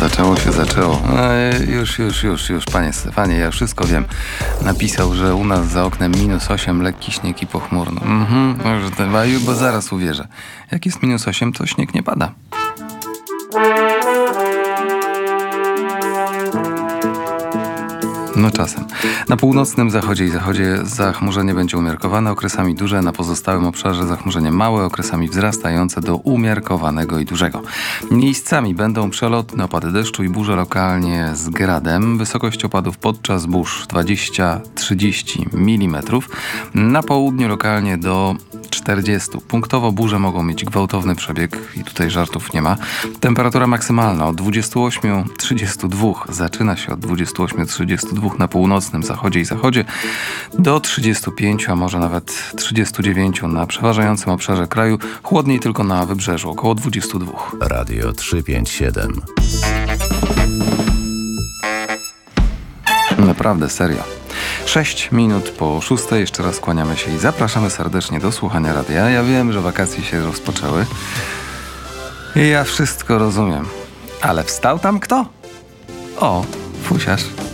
Zaczęło. Już, panie Stefanie, ja wszystko wiem. Napisał, że u nas za oknem -8, lekki śnieg i pochmurno. Bo zaraz uwierzę. Jak jest -8, to śnieg nie pada. No czasem. Na północnym zachodzie i zachodzie zachmurzenie będzie umiarkowane, okresami duże, na pozostałym obszarze zachmurzenie małe, okresami wzrastające do umiarkowanego i dużego. Miejscami będą przelotne opady deszczu i burze lokalnie z gradem. Wysokość opadów podczas burz 20-30 mm. Na południu lokalnie do 40. Punktowo burze mogą mieć gwałtowny przebieg i tutaj żartów nie ma. Temperatura maksymalna od 28-32, zaczyna się od 28-32 na północnym zachodzie i zachodzie do 35, a może nawet 39 na przeważającym obszarze kraju. Chłodniej tylko na wybrzeżu, około 22. Radio 357. Naprawdę, serio. 6 minut po 6. Jeszcze raz kłaniamy się i zapraszamy serdecznie do słuchania radia. Ja wiem, że wakacje się rozpoczęły. I ja wszystko rozumiem. Ale wstał tam kto? O, fusiarz.